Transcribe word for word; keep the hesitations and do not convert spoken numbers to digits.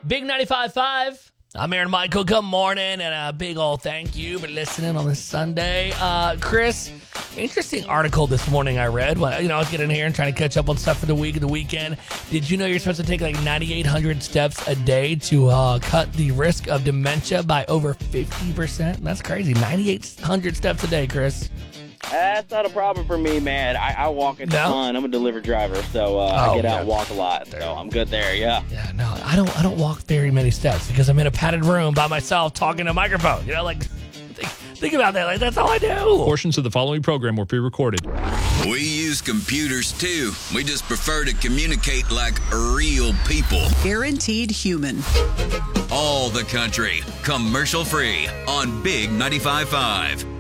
Big ninety-five point five. I'm Aaron Michael. Good morning, and a big old thank you for listening on this Sunday. Uh, Chris, interesting article this morning I read. Well, you know, I was getting here and trying to catch up on stuff for the week and the weekend. Did you know you're supposed to take like ninety-eight hundred steps a day to uh, cut the risk of dementia by over fifty percent? That's crazy. ninety-eight hundred steps a day, Chris. That's not a problem for me, man. I, I walk a No? ton. I'm a delivery driver, so uh, Oh, I get out yeah. and walk a lot. So I'm good there, yeah. Yeah, no, I don't. I don't walk very many steps because I'm in a padded room by myself talking to a microphone. You know, like think, think about that. Like that's all I do. Portions of the following program were pre-recorded. We use computers too. We just prefer to communicate like real people. Guaranteed human. All the country, commercial free on Big ninety-five point five.